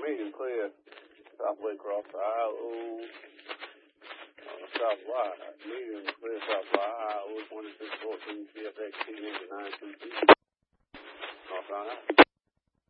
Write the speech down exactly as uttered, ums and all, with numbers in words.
medium clear, southway across the I O, uh, southwide, medium clear southwide, I O twenty-six fourteen C F X T ninety-nine two two, north on